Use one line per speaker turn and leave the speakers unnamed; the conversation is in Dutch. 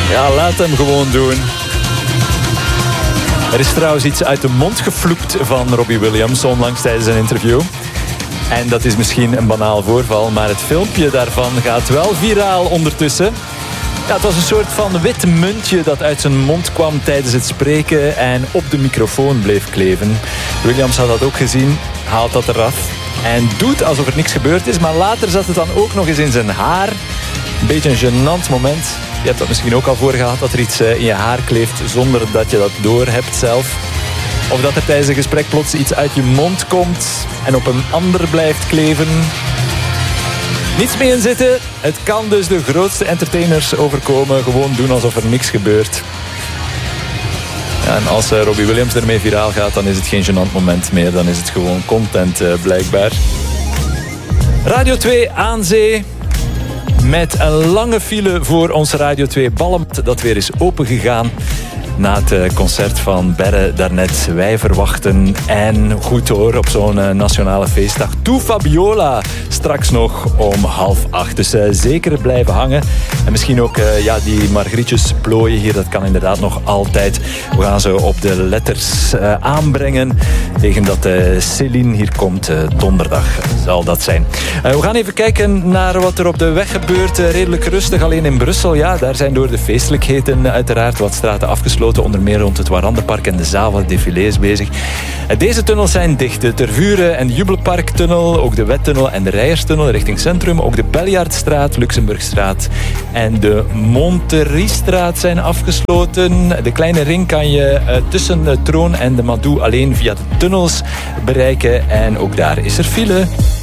Ja, laat hem gewoon doen. Er is trouwens iets uit de mond gevloept van Robbie Williams onlangs tijdens een interview. En dat is misschien een banaal voorval, maar het filmpje daarvan gaat wel viraal ondertussen. Ja, het was een soort van wit muntje dat uit zijn mond kwam tijdens het spreken en op de microfoon bleef kleven. Williams had dat ook gezien, haalt dat eraf en doet alsof er niks gebeurd is, maar later zat het dan ook nog eens in zijn haar. Een beetje een gênant moment. Je hebt dat misschien ook al voor gehad, dat er iets in je haar kleeft zonder dat je dat doorhebt zelf. Of dat er tijdens een gesprek plots iets uit je mond komt en op een ander blijft kleven. Niets mee in zitten. Het kan dus de grootste entertainers overkomen. Gewoon doen alsof er niks gebeurt. Ja, en als Robbie Williams ermee viraal gaat, dan is het geen gênant moment meer. Dan is het gewoon content blijkbaar. Radio 2 aan zee. Met een lange file voor ons Radio 2 Balmt dat weer is opengegaan. Na het concert van Berre daarnet. Wij verwachten, en goed hoor, op zo'n nationale feestdag, Toe Fabiola straks nog om 7:30. Dus zeker blijven hangen. En misschien ook die margrietjes plooien hier, dat kan inderdaad nog altijd. We gaan ze op de letters aanbrengen. Tegen dat Céline hier komt, donderdag zal dat zijn. We gaan even kijken naar wat er op de weg gebeurt. Redelijk rustig alleen in Brussel. Ja, daar zijn door de feestelijkheden uiteraard wat straten afgesloten. Onder meer rond het Warandenpark en de Zava défilés bezig. Deze tunnels zijn dicht. De Tervuren en de Jubelparktunnel, ook de Wettunnel en de Rijerstunnel richting centrum. Ook de Beljaardstraat, Luxemburgstraat en de Monteriestraat zijn afgesloten. De kleine ring kan je tussen de Troon en de Madou alleen via de tunnels bereiken. En ook daar is er file.